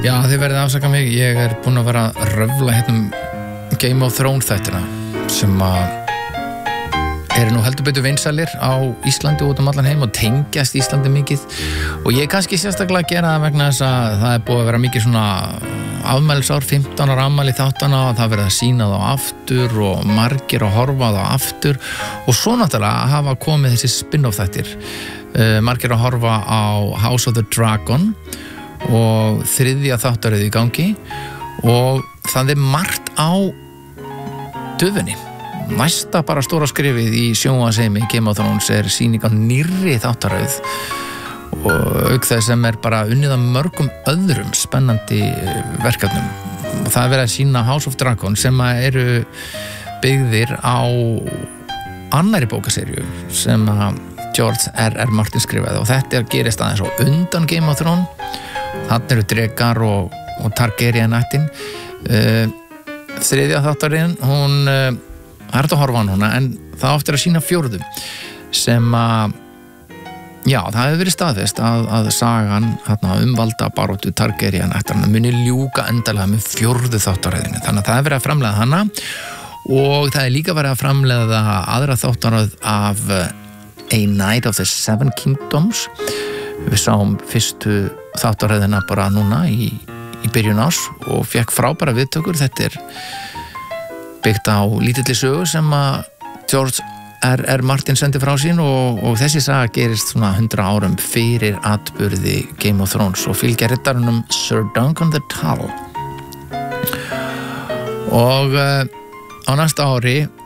Já, þið verðið að afsaka mig, ég búinn að vera að röfla Game of Thrones þættina sem nú heldur betur vinsælir á Íslandi út allan heim og tengjast Íslandi mikið og ég kannski sérstaklega að gera það vegna þess að það búið að vera mikið svona afmælisár, 15 ára afmæli þáttana og það verið að sýna þá aftur og margir að horfa þá aftur og svo náttúrulega hafa komið þessi spin-off þættir margir að horfa á House of the Dragon og þriðja þáttaröð í gangi og það margt á döfunni. Næsta bara stóra skrifið í sjónvarpsheimi Game of Thrones sýning á nýrri þáttaröð og auk þess sem bara unnið að mörgum öðrum spennandi verkefnum og það verið að sýna House of Dragon sem eru byggðir á annarri bókaserju sem George R.R. Martin skrifaði og þetta gerist aðeins á undan Game of Thrones. Þannig eru drekar og Targaryen-ættin. Þriðja þáttaröðin, hún hægt að horfa á hana en það áttir að sýna fjórðu sem já, það hefur verið staðfest að sagan valda baróttu Targaryen-ættarinnar muni ljúka endalega með fjórðu þáttaröðinni. Þannig að það hefur verið að framleiða hana og það líka verið að framleiða aðra þáttaröð af A Night of the Seven Kingdoms. Við sáum fyrstu þáttaröðina bara núna í byrjun árs og fekk frábæra viðtökur. Þetta byggt á lítilli sögu sem George R.R. Martin sendi frá sín og þessi saga gerist svona 100 árum fyrir atburði Game of Thrones og fylgja riddarunum Sir Duncan the Tall. Og á næsta ári